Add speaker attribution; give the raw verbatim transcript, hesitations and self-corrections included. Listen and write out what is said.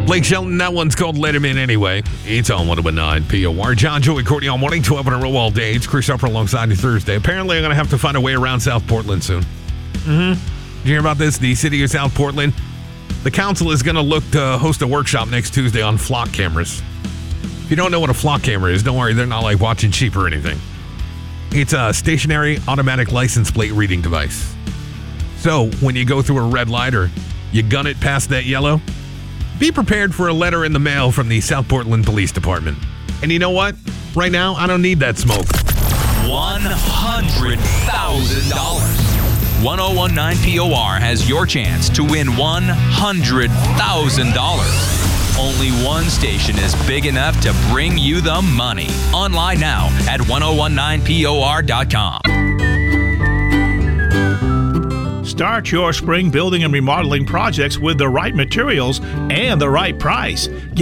Speaker 1: Blake Shelton, that one's called Let Him In Anyway. It's on one oh nine P O R. John, Joey, Courtney all morning, twelve in a row all day. It's Chris Upper alongside you Thursday. Apparently, I'm going to have to find a way around South Portland soon. Mm-hmm. Did you hear about this? The city of South Portland, the council is going to look to host a workshop next Tuesday on flock cameras. If you don't know what a flock camera is, don't worry, they're not like watching sheep or anything. It's a stationary automatic license plate reading device. So when you go through a red light or you gun it past that yellow, be prepared for a letter in the mail from the South Portland Police Department. And you know what? Right now, I don't need that smoke.
Speaker 2: one hundred thousand dollars. ten nineteen P O R has your chance to win one hundred thousand dollars. Only one station is big enough to bring you the money. Online now at ten nineteen P O R dot com.
Speaker 3: Start your spring building and remodeling projects with the right materials and the right price.